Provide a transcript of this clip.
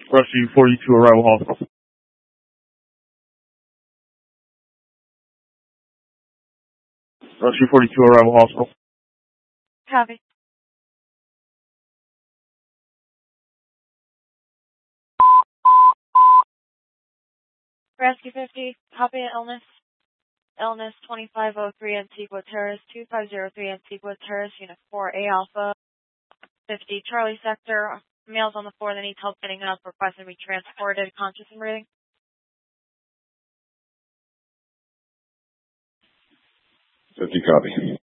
Rescue 42 Arrival Hospital. Rescue 42 Arrival Hospital. Copy. Rescue 50, copy illness. Illness 2503 Antigua Terrace, 2503 Antigua Terrace, Unit 4A Alpha, 50 Charlie Sector. Male's on the floor that needs help getting up, requesting to be transported, conscious and breathing. 50 copy.